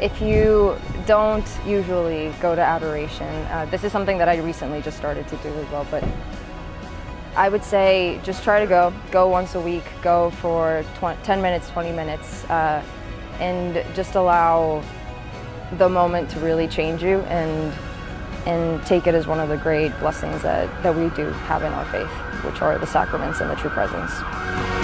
If you don't usually go to adoration, this is something that I recently just started to do as well, but I would say just try to go once a week, go for 10 minutes, 20 minutes, and just allow the moment to really change you and take it as one of the great blessings that we do have in our faith, which are the sacraments and the true presence.